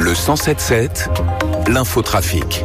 Le 107.7, l'infotrafic.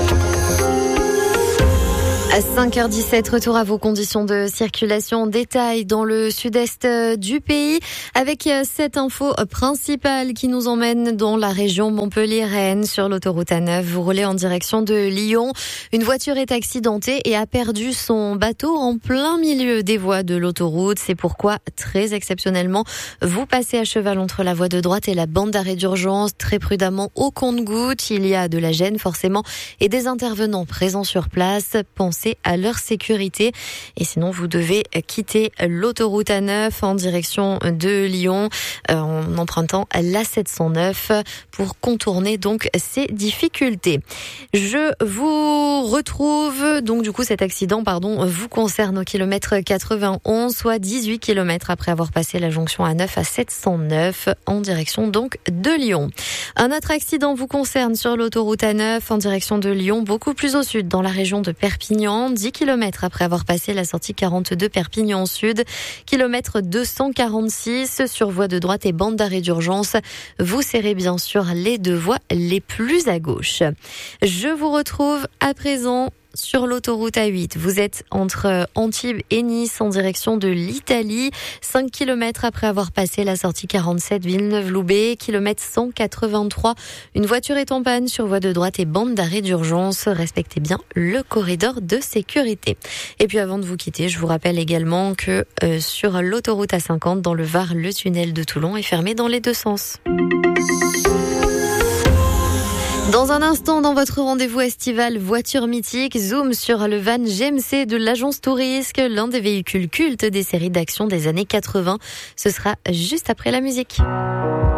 À 5h17, retour à vos conditions de circulation. Détail dans le sud-est du pays avec cette info principale qui nous emmène dans la région Montpellier-Rennes sur l'autoroute A9. Vous roulez en direction de Lyon. Une voiture est accidentée et a perdu son bateau en plein milieu des voies de l'autoroute. C'est pourquoi, très exceptionnellement, vous passez à cheval entre la voie de droite et la bande d'arrêt d'urgence. Très prudemment au compte-gouttes. Il y a de la gêne forcément et des intervenants présents sur place. Pensez à leur sécurité. Et sinon, vous devez quitter l'autoroute A9 en direction de Lyon en empruntant la 709 pour contourner donc ces difficultés. Je vous retrouve, donc du coup cet accident vous concerne au kilomètre 91, soit 18 km après avoir passé la jonction A9 à 709 en direction donc de Lyon. Un autre accident vous concerne sur l'autoroute A9 en direction de Lyon, beaucoup plus au sud dans la région de Perpignan. 10 km après avoir passé la sortie 42 Perpignan Sud, kilomètre 246 sur voie de droite et bande d'arrêt d'urgence. Vous serrez bien sûr les deux voies les plus à gauche. Je vous retrouve à présent sur l'autoroute A8. Vous êtes entre Antibes et Nice en direction de l'Italie. 5 km après avoir passé la sortie 47 Villeneuve-Loubet, kilomètre 183. Une voiture est en panne sur voie de droite et bande d'arrêt d'urgence. Respectez bien le corridor de sécurité. Et puis avant de vous quitter, je vous rappelle également que sur l'autoroute A50 dans le Var, le tunnel de Toulon est fermé dans les deux sens. Dans un instant, dans votre rendez-vous estival Voiture Mythique, zoom sur le van GMC de l'agence Tourisque, l'un des véhicules cultes des séries d'action des années 80. Ce sera juste après la musique.